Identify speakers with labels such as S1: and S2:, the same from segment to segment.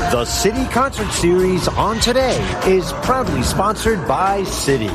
S1: The City Concert Series on Today is proudly sponsored by Citi.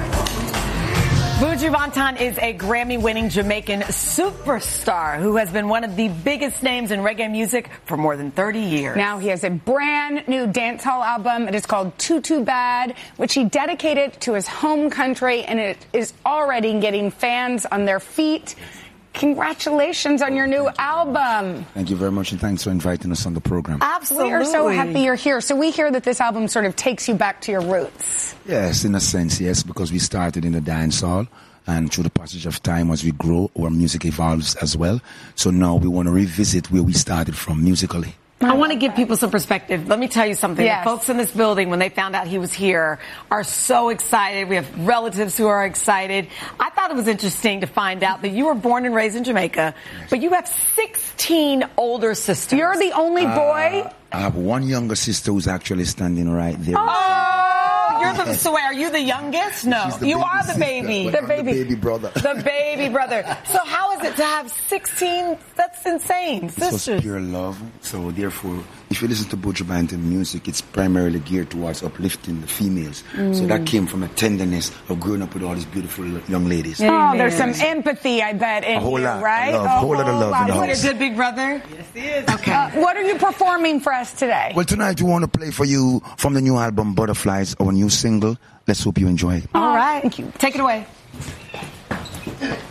S2: Buju Banton is a Grammy-winning Jamaican superstar who has been one of the biggest names in reggae music for more than 30 years.
S3: Now he has a brand new dancehall album. It is called Too Too Bad, which he dedicated to his home country, and it is already getting fans on their feet. Congratulations on your new album.
S4: Thank you very much, and thanks for inviting us on the program.
S2: Absolutely.
S3: We are so happy you're here. So we hear that this album sort of takes you back to your roots.
S4: Yes, in a sense, yes, because we started in the dance hall, and through the passage of time, as we grow, our music evolves as well. So now we want to revisit where we started from musically.
S2: I want to give people some perspective. Let me tell you something.
S3: Yes.
S2: The folks in this building, when they found out he was here, are so excited. We have relatives who are excited. I thought it was interesting to find out that you were born and raised in Jamaica, but you have 16 older sisters.
S3: You're the only boy?
S4: I have one younger sister who's actually standing right there.
S2: So wait, are you the youngest? No, you are the baby.
S4: The baby brother.
S2: The baby brother. So how is it to have 16? That's insane. Sisters.
S4: It was pure love. So therefore, if you listen to Buju Banton music, it's primarily geared towards uplifting the females. So that came from a tenderness of growing up with all these beautiful young ladies.
S3: Oh, there's some empathy, I bet, in
S4: A whole
S3: you,
S4: lot.
S3: right?
S4: A whole lot of love in the house.
S2: Is it big brother? Yes, he is. Okay.
S3: What are you performing for us today?
S4: Well, tonight we want to play for you from the new album Butterflies, our new single. Let's hope you enjoy it.
S2: All right.
S3: Thank you.
S2: Take it away.